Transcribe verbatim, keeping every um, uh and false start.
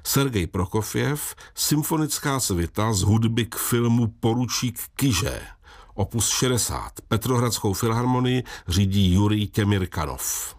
Sergej Prokofjev, symfonická svita z hudby k filmu Poručík Kyže. Opus šedesát. Petrohradskou filharmonii řídí Jurij Těmirkanov.